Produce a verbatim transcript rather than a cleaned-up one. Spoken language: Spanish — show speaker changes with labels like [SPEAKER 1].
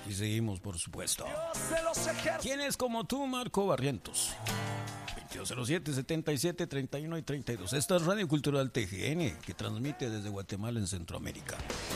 [SPEAKER 1] Y seguimos, por supuesto. ¿Quién es como tú, Marco Barrientos? veintidós cero siete, setenta y siete, treinta y uno y treinta y dos. Esta es Radio Cultural T G N, que transmite desde Guatemala en Centroamérica.